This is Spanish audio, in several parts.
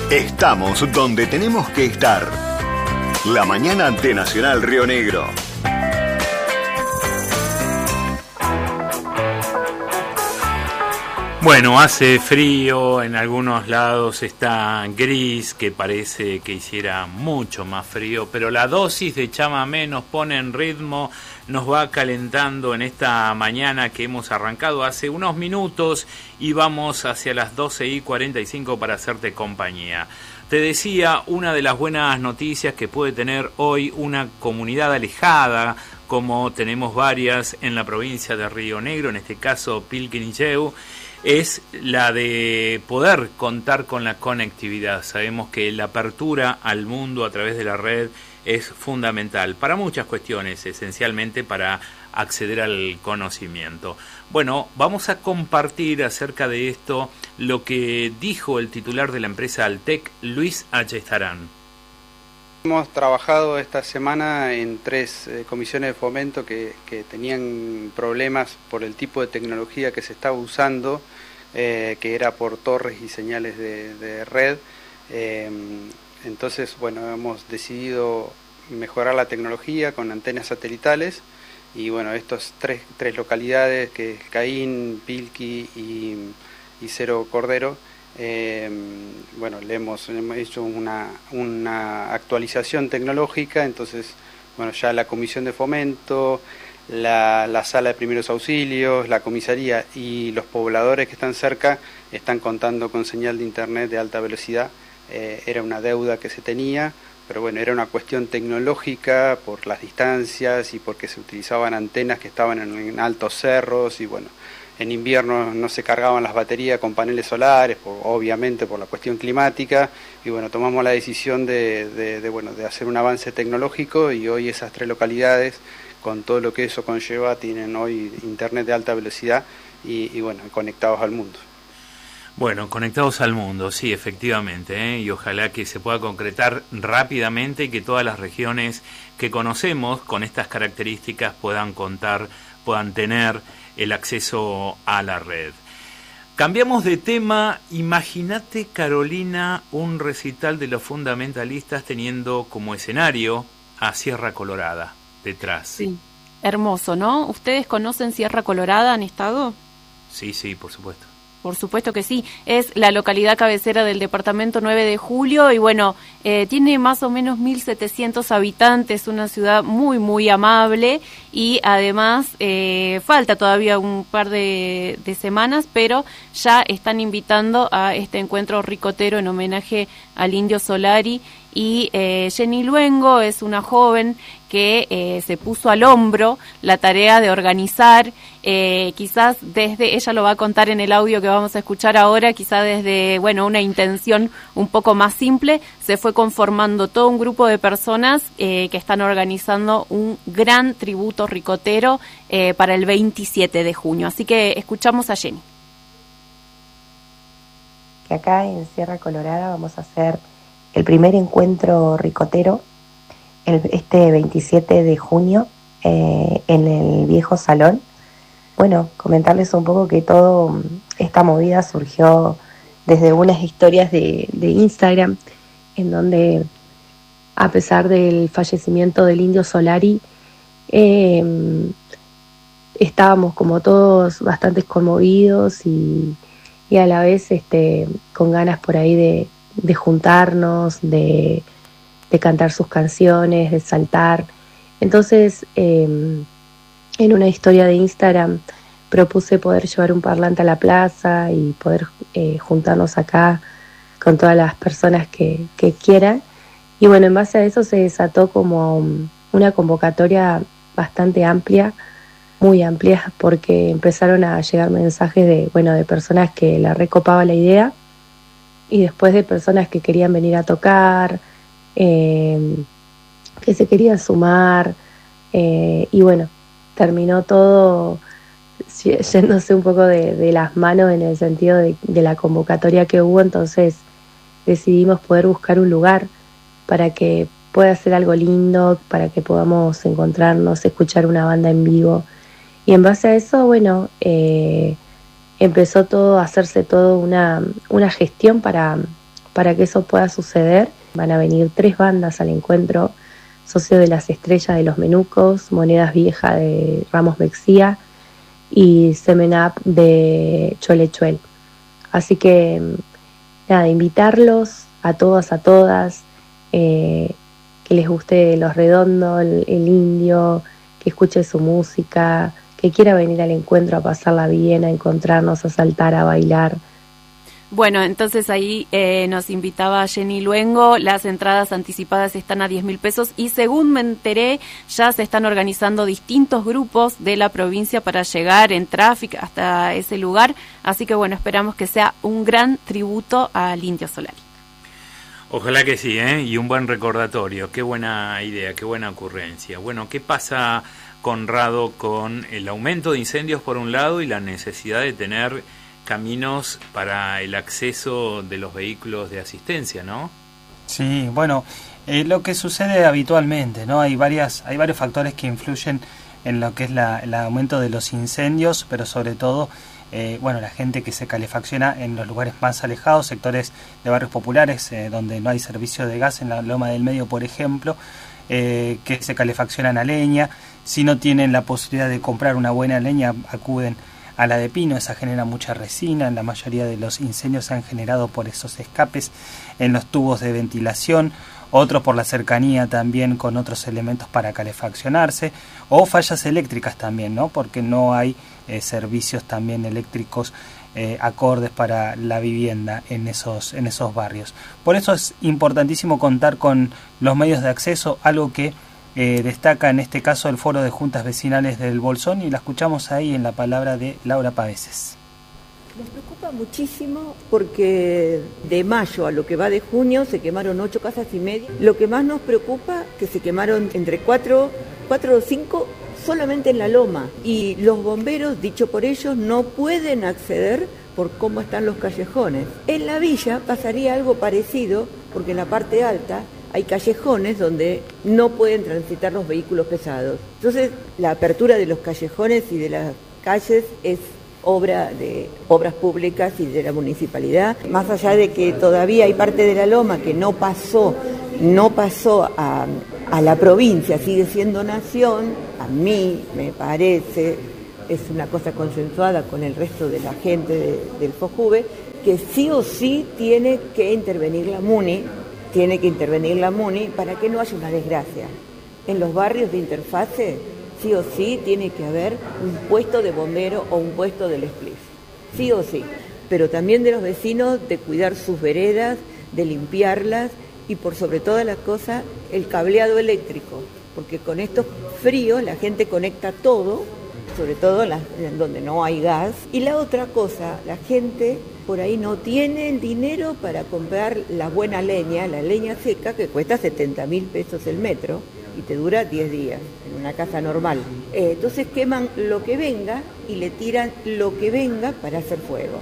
Estamos donde tenemos que estar. La mañana de Nacional Río Negro. Bueno, hace frío, en algunos lados está gris, que parece que hiciera mucho más frío, pero la dosis de chamamé nos pone en ritmo, nos va calentando en esta mañana que hemos arrancado hace unos minutos y vamos hacia las 12:45 para hacerte compañía. Te decía, una de las buenas noticias que puede tener hoy una comunidad alejada, como tenemos varias en la provincia de Río Negro, en este caso Pilquinilleu, es la de poder contar con la conectividad. Sabemos que la apertura al mundo a través de la red es fundamental para muchas cuestiones, esencialmente para acceder al conocimiento. Bueno, vamos a compartir acerca de esto lo que dijo el titular de la empresa Altec, Luis Ayestarán. Hemos trabajado esta semana en 3 comisiones de fomento que tenían problemas por el tipo de tecnología que se estaba usando, que era por torres y señales de red. Entonces, bueno, hemos decidido mejorar la tecnología con antenas satelitales y bueno, estos tres localidades, que es Caín, Pilqui y Cerro Cordero, bueno, le hemos hecho una actualización tecnológica. Entonces, bueno, ya la comisión de fomento, la sala de primeros auxilios, la comisaría y los pobladores que están cerca están contando con señal de internet de alta velocidad. Era una deuda que se tenía, pero bueno, era una cuestión tecnológica por las distancias y porque se utilizaban antenas que estaban en altos cerros y bueno, en invierno no se cargaban las baterías con paneles solares, obviamente por la cuestión climática, y bueno, tomamos la decisión de hacer un avance tecnológico y hoy esas 3 localidades, con todo lo que eso conlleva, tienen hoy internet de alta velocidad y bueno, conectados al mundo. Bueno, conectados al mundo, sí, efectivamente, y ojalá que se pueda concretar rápidamente y que todas las regiones que conocemos con estas características puedan tener el acceso a la red. Cambiamos de tema. Imagínate, Carolina, un recital de los fundamentalistas teniendo como escenario a Sierra Colorada detrás. Sí, hermoso, ¿no? ¿Ustedes conocen Sierra Colorada? ¿Han estado? Sí, por supuesto. Por supuesto que sí, es la localidad cabecera del departamento 9 de Julio y bueno, tiene más o menos 1.700 habitantes, una ciudad muy, muy amable y además falta todavía un par de semanas, pero ya están invitando a este encuentro ricotero en homenaje al Indio Solari y Jenny Luengo es una joven que se puso al hombro la tarea de organizar, quizás desde, ella lo va a contar en el audio que vamos a escuchar ahora, quizás desde, bueno, una intención un poco más simple, se fue conformando todo un grupo de personas que están organizando un gran tributo ricotero para el 27 de junio. Así que escuchamos a Jenny. Que acá en Sierra Colorada vamos a hacer el primer encuentro ricotero este 27 de junio en el viejo salón. Bueno, comentarles un poco que toda esta movida surgió desde unas historias de Instagram, en donde a pesar del fallecimiento del Indio Solari, estábamos como todos bastante conmovidos y a la vez con ganas por ahí de juntarnos, de cantar sus canciones, de saltar. Entonces, en una historia de Instagram propuse poder llevar un parlante a la plaza y poder juntarnos acá con todas las personas que quieran. Y bueno, en base a eso se desató como una convocatoria bastante amplia, muy amplia, porque empezaron a llegar mensajes de personas que la recopaba la idea y después de personas que querían venir a tocar, que se querían sumar, y bueno, terminó todo yéndose un poco de las manos en el sentido de la convocatoria que hubo. Entonces decidimos poder buscar un lugar para que pueda ser algo lindo, para que podamos encontrarnos, escuchar una banda en vivo, y en base a eso, bueno, empezó todo a hacerse todo una gestión para para que eso pueda suceder, van a venir 3 bandas al encuentro: Socio de las Estrellas de los Menucos, Monedas Vieja de Ramos Mexía y Semen Up de Cholechuel. Así que nada, invitarlos a todos, a todas, que les guste Los Redondos, el Indio, que escuche su música, que quiera venir al encuentro a pasarla bien, a encontrarnos, a saltar, a bailar. Bueno, entonces ahí nos invitaba Jenny Luengo. Las entradas anticipadas están a 10.000 pesos y según me enteré ya se están organizando distintos grupos de la provincia para llegar en tráfico hasta ese lugar, así que bueno, esperamos que sea un gran tributo al Indio Solari. Ojalá que sí, y un buen recordatorio. Qué buena idea, qué buena ocurrencia. Bueno, ¿qué pasa, Conrado, con el aumento de incendios por un lado y la necesidad de tener caminos para el acceso de los vehículos de asistencia, ¿no? Sí, bueno, lo que sucede habitualmente, ¿no? Hay varios factores que influyen en lo que es el aumento de los incendios, pero sobre todo, la gente que se calefacciona en los lugares más alejados, sectores de barrios populares, donde no hay servicio de gas, en la Loma del Medio, por ejemplo, que se calefaccionan a leña. Si no tienen la posibilidad de comprar una buena leña, acuden a la de pino. Esa genera mucha resina. La mayoría de los incendios se han generado por esos escapes en los tubos de ventilación, otros por la cercanía también con otros elementos para calefaccionarse, o fallas eléctricas también, ¿no? Porque no hay servicios también eléctricos acordes para la vivienda en esos barrios. Por eso es importantísimo contar con los medios de acceso, algo que destaca en este caso el Foro de Juntas Vecinales del Bolsón, y la escuchamos ahí en la palabra de Laura Paveses. Nos preocupa muchísimo porque de mayo a lo que va de junio se quemaron 8 casas y media. Lo que más nos preocupa que se quemaron entre 4 o 5 solamente en la loma, y los bomberos, dicho por ellos, no pueden acceder por cómo están los callejones. En la villa pasaría algo parecido porque en la parte alta hay callejones donde no pueden transitar los vehículos pesados. Entonces, la apertura de los callejones y de las calles es obra de obras públicas y de la municipalidad. Más allá de que todavía hay parte de la loma que no pasó a la provincia, sigue siendo nación, a mí me parece, es una cosa consensuada con el resto de la gente del FOJUVE, que sí o sí tiene que intervenir la MUNI para que no haya una desgracia. En los barrios de interfase, sí o sí tiene que haber un puesto de bombero o un puesto del SPLIF, sí o sí, pero también de los vecinos, de cuidar sus veredas, de limpiarlas, y por sobre todas las cosas, el cableado eléctrico, porque con estos fríos la gente conecta todo, sobre todo en donde no hay gas. Y la otra cosa, la gente por ahí no tiene el dinero para comprar la buena leña, la leña seca, que cuesta 70.000 pesos el metro y te dura 10 días en una casa normal. Entonces queman lo que venga y le tiran lo que venga para hacer fuego.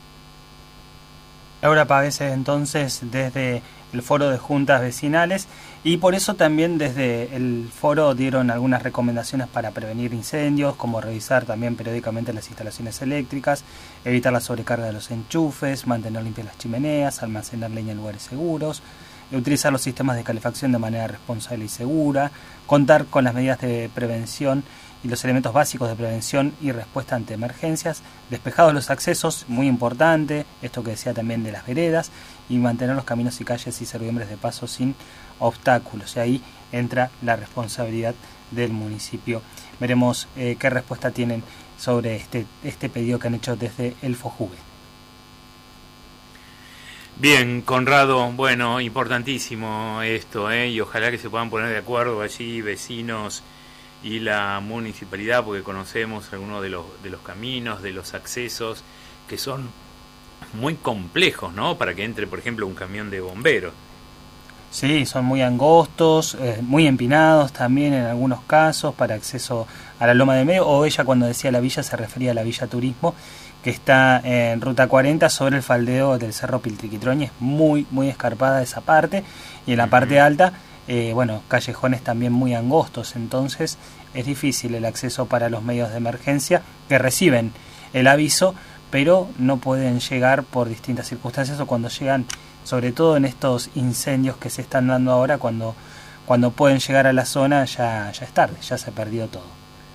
Laura Paveses, entonces, desde el Foro de Juntas Vecinales, y por eso también desde el foro dieron algunas recomendaciones para prevenir incendios, como revisar también periódicamente las instalaciones eléctricas, evitar la sobrecarga de los enchufes, mantener limpias las chimeneas, almacenar leña en lugares seguros, utilizar los sistemas de calefacción de manera responsable y segura, contar con las medidas de prevención y los elementos básicos de prevención y respuesta ante emergencias, despejados los accesos, muy importante, esto que decía también de las veredas, y mantener los caminos y calles y servidumbres de paso sin obstáculos. Y ahí entra la responsabilidad del municipio. Veremos qué respuesta tienen sobre este pedido que han hecho desde el FOJUVE. Bien, Conrado, bueno, importantísimo esto, y ojalá que se puedan poner de acuerdo allí vecinos y la municipalidad, porque conocemos algunos de los caminos, de los accesos, que son muy complejos, ¿no? Para que entre, por ejemplo, un camión de bomberos. Sí, son muy angostos, muy empinados también en algunos casos para acceso a la Loma del Medio, o ella cuando decía la villa se refería a la Villa Turismo, que está en Ruta 40 sobre el faldeo del Cerro Piltriquitroñi. Es muy, muy escarpada esa parte, y en la parte alta, callejones también muy angostos, entonces es difícil el acceso para los medios de emergencia que reciben el aviso, pero no pueden llegar por distintas circunstancias, o cuando llegan, sobre todo en estos incendios que se están dando ahora, cuando pueden llegar a la zona ya es tarde, ya se perdió todo.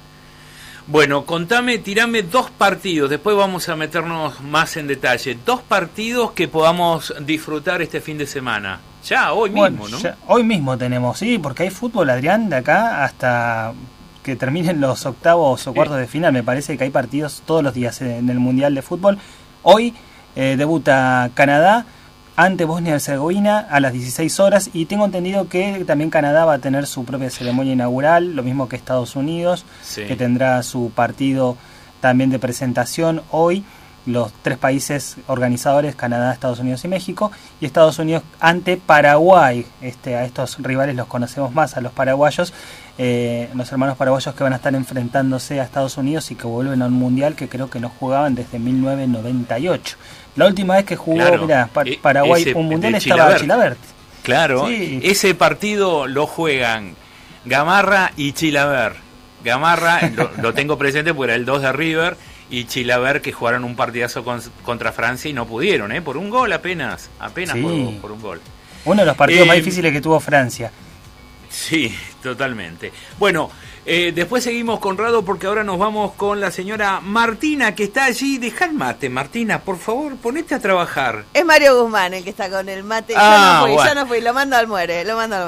Bueno, tirame 2 partidos, después vamos a meternos más en detalle. 2 partidos que podamos disfrutar este fin de semana. Ya, hoy mismo, ¿no? Hoy mismo tenemos, sí, porque hay fútbol, Adrián, de acá hasta que terminen los octavos o cuartos de final. Me parece que hay partidos todos los días en el Mundial de Fútbol. Hoy debuta Canadá ante Bosnia y Herzegovina a las 16 horas, y tengo entendido que también Canadá va a tener su propia ceremonia inaugural, lo mismo que Estados Unidos, sí, que tendrá su partido también de presentación hoy. Los 3 países organizadores, Canadá, Estados Unidos y México, y Estados Unidos ante Paraguay. A estos rivales los conocemos más, a los paraguayos, los hermanos paraguayos que van a estar enfrentándose a Estados Unidos y que vuelven a un mundial que creo que no jugaban desde 1998. La última vez que jugó, claro, Paraguay un mundial estaba Chilavert. Claro, sí. Ese partido lo juegan Gamarra y Chilavert. Gamarra lo tengo presente porque era el 2 de River, y Chilavert, que jugaron un partidazo contra Francia y no pudieron, por un gol apenas sí, por un gol. Uno de los partidos más difíciles que tuvo Francia. Sí, totalmente. Bueno, después seguimos, Conrado, porque ahora nos vamos con la señora Martina, que está allí. Dejá el mate, Martina, por favor, ponete a trabajar. Es Mario Guzmán el que está con el mate. Yo no fui, lo mando al muere.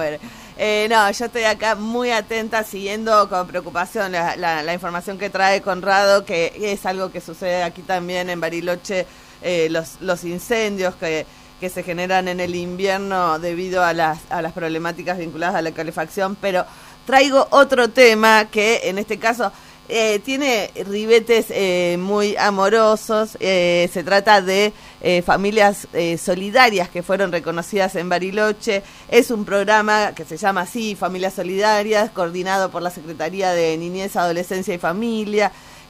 No, yo estoy acá muy atenta, siguiendo con preocupación la información que trae Conrado, que es algo que sucede aquí también en Bariloche, los incendios que se generan en el invierno debido a las problemáticas vinculadas a la calefacción. Pero traigo otro tema que en este caso tiene ribetes muy amorosos. Se trata de familias solidarias que fueron reconocidas en Bariloche. Es un programa que se llama así, Familias Solidarias, coordinado por la Secretaría de Niñez, Adolescencia y Familia.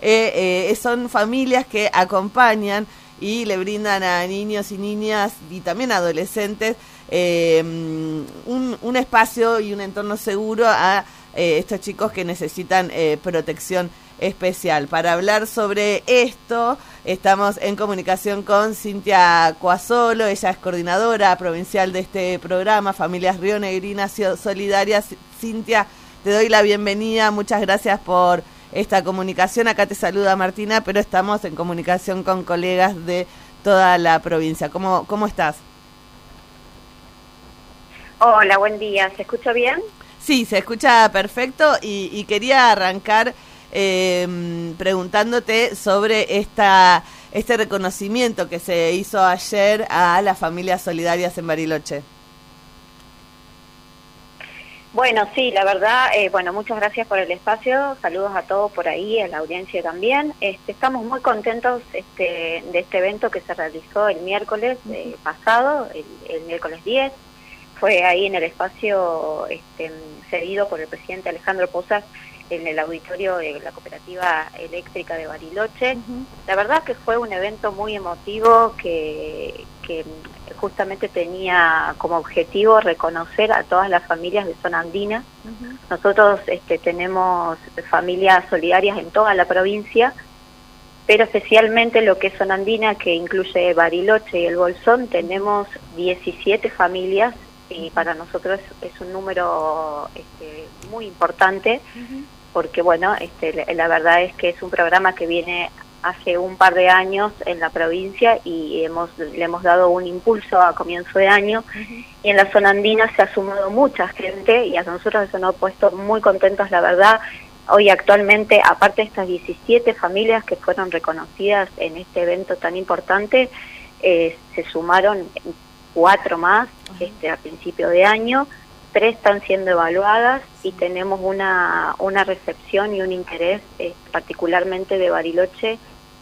Son familias que acompañan y le brindan a niños y niñas y también adolescentes un espacio y un entorno seguro a estos chicos que necesitan protección especial. Para hablar sobre esto estamos en comunicación con Cintia Coasolo. Ella es coordinadora provincial de este programa, Familias Rionegrinas Solidarias. Cintia, te doy la bienvenida, muchas gracias por esta comunicación. Acá te saluda Martina, pero estamos en comunicación con colegas de toda la provincia. ¿Cómo estás? Hola, buen día. ¿Se escucha bien? Sí, se escucha perfecto, y quería arrancar preguntándote sobre este reconocimiento que se hizo ayer a las familias solidarias en Bariloche. Bueno, sí, la verdad, muchas gracias por el espacio, saludos a todos por ahí, a la audiencia también. Estamos muy contentos de este evento que se realizó el miércoles pasado, el miércoles 10. Fue ahí en el espacio cedido por el presidente Alejandro Pozas, en el auditorio de la Cooperativa Eléctrica de Bariloche. La verdad que fue un evento muy emotivo que justamente tenía como objetivo reconocer a todas las familias de zona andina. Nosotros tenemos familias solidarias en toda la provincia, pero especialmente lo que es zona andina, que incluye Bariloche y el Bolsón, tenemos 17 familias, y para nosotros es un número muy importante, porque la verdad es que es un programa que viene hace un par de años en la provincia y le hemos dado un impulso a comienzo de año, y en la zona andina se ha sumado mucha gente y a nosotros eso nos ha puesto muy contentos, la verdad. Hoy actualmente, aparte de estas 17 familias que fueron reconocidas en este evento tan importante, se sumaron 4 más a principio de año. 3 están siendo evaluadas y tenemos una recepción y un interés particularmente de Bariloche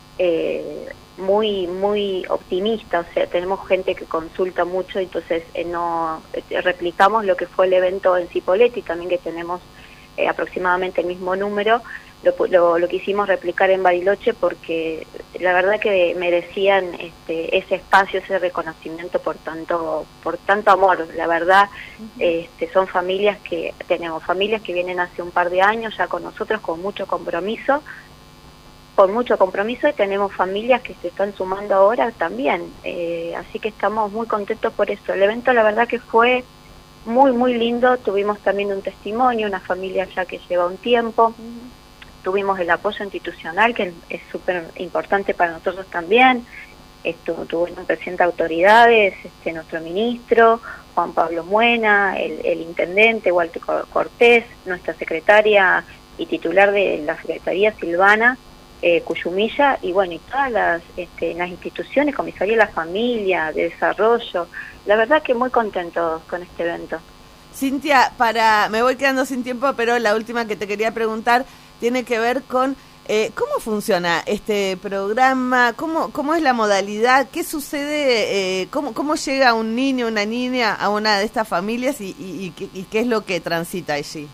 muy muy optimista. O sea, tenemos gente que consulta mucho, entonces replicamos lo que fue el evento en Cipolletti también, que tenemos aproximadamente el mismo número. Lo quisimos replicar en Bariloche porque la verdad que merecían ese espacio, ese reconocimiento por tanto amor. La verdad, son familias tenemos familias que vienen hace un par de años ya con nosotros con mucho compromiso, con mucho compromiso, y tenemos familias que se están sumando ahora también, así que estamos muy contentos por eso. El evento la verdad que fue muy lindo, tuvimos también un testimonio, una familia ya que lleva un tiempo, tuvimos el apoyo institucional que es súper importante para nosotros también, tuvimos presidente de autoridades, nuestro ministro, Juan Pablo Muena, el intendente Walter Cortés, nuestra secretaria y titular de la Secretaría, Silvana Cuyumilla, y bueno, y todas las instituciones, Comisaría de la Familia, de Desarrollo, la verdad que muy contentos con este evento. Cintia, me voy quedando sin tiempo, pero la última que te quería preguntar tiene que ver con cómo funciona este programa, cómo es la modalidad, qué sucede, cómo llega un niño, una niña a una de estas familias y qué es lo que transita allí.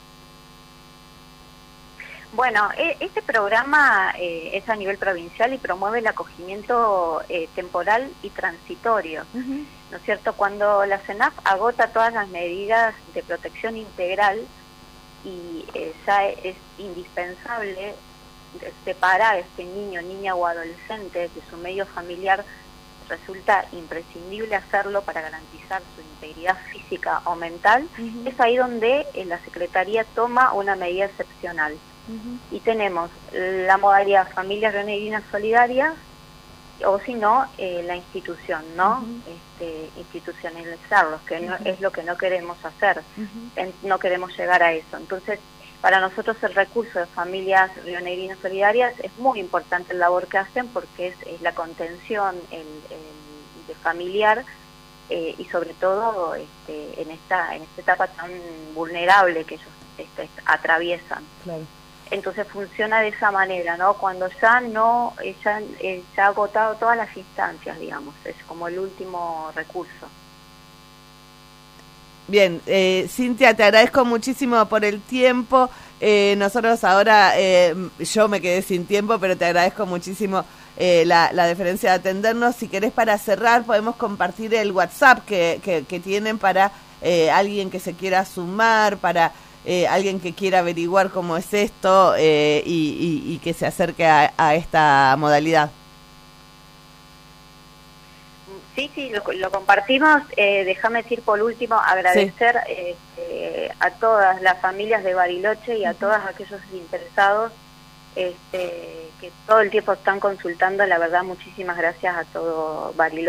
Bueno, este programa es a nivel provincial y promueve el acogimiento temporal y transitorio, ¿no es cierto? Cuando la CENAF agota todas las medidas de protección integral y ya es indispensable separar a este niño, niña o adolescente de su medio familiar, resulta imprescindible hacerlo para garantizar su integridad física o mental, es ahí donde la Secretaría toma una medida excepcional. Y tenemos la modalidad Familias Rionegrinas Solidarias, o si no, la institución, ¿no? Institucionalizarlos, que no, es lo que no queremos hacer, no queremos llegar a eso. Entonces, para nosotros el recurso de Familias Rionegrinas Solidarias es muy importante la labor que hacen, porque es la contención de familiar, y sobre todo en esta etapa tan vulnerable que ellos atraviesan. Claro. Entonces funciona de esa manera, ¿no? Cuando ya ha agotado todas las instancias, digamos, es como el último recurso. Bien, Cintia, te agradezco muchísimo por el tiempo. Nosotros ahora, yo me quedé sin tiempo, pero te agradezco muchísimo la deferencia de atendernos. Si querés, para cerrar, podemos compartir el WhatsApp que tienen para alguien que se quiera sumar, para alguien que quiera averiguar cómo es esto y que se acerque a esta modalidad. Sí, lo compartimos. Déjame decir por último, agradecer a todas las familias de Bariloche y a todos aquellos interesados que todo el tiempo están consultando. La verdad, muchísimas gracias a todo Bariloche.